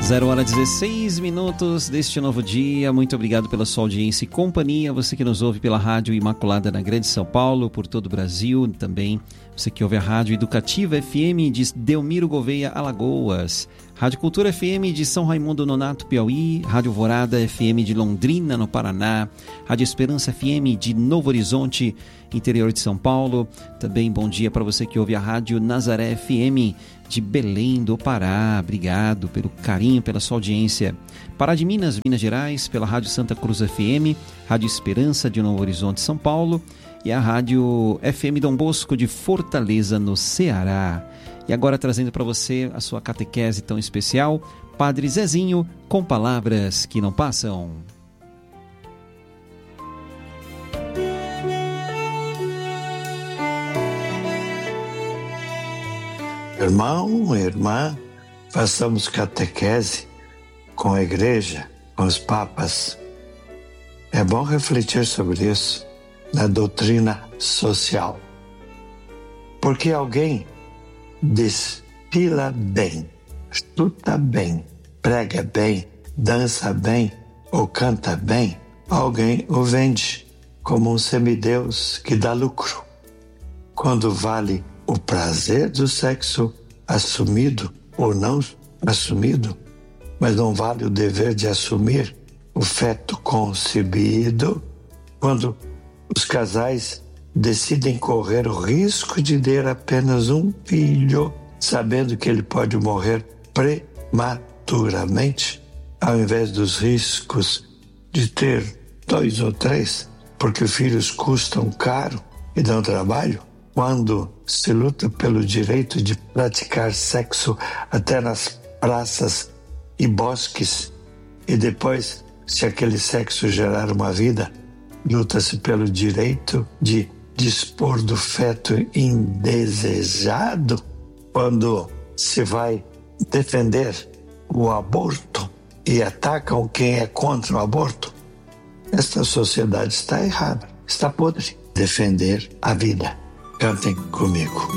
0h16 deste novo dia. Muito obrigado pela sua audiência e companhia. Você que nos ouve pela Rádio Imaculada na Grande São Paulo, por todo o Brasil. Também você que ouve a Rádio Educativa FM de Delmiro Gouveia, Alagoas. Rádio Cultura FM de São Raimundo Nonato, Piauí. Rádio Alvorada FM de Londrina, no Paraná. Rádio Esperança FM de Novo Horizonte, interior de São Paulo. Também bom dia para você que ouve a Rádio Nazaré FM de Belém do Pará. Obrigado pelo carinho, pela sua audiência. Pará de Minas, Minas Gerais, pela Rádio Santa Cruz FM, Rádio Esperança de Novo Horizonte, São Paulo, e a Rádio FM Dom Bosco de Fortaleza, no Ceará. E agora trazendo para você a sua catequese tão especial, Padre Zezinho, com palavras que não passam. Irmão, irmã, façamos catequese com a igreja, com os papas. É bom refletir sobre isso na doutrina social. Porque alguém desfila bem, chuta bem, prega bem, dança bem ou canta bem, alguém o vende como um semideus que dá lucro. Quando vale o prazer do sexo assumido ou não assumido, mas não vale o dever de assumir o feto concebido, quando os casais decidem correr o risco de ter apenas um filho, sabendo que ele pode morrer prematuramente, ao invés dos riscos de ter 2 ou 3, porque filhos custam caro e dão trabalho. Quando se luta pelo direito de praticar sexo até nas praças e bosques, e depois, se aquele sexo gerar uma vida, luta-se pelo direito de dispor do feto indesejado. Quando se vai defender o aborto e atacam quem é contra o aborto, esta sociedade está errada, está podre. Defender a vida. Cantem comigo.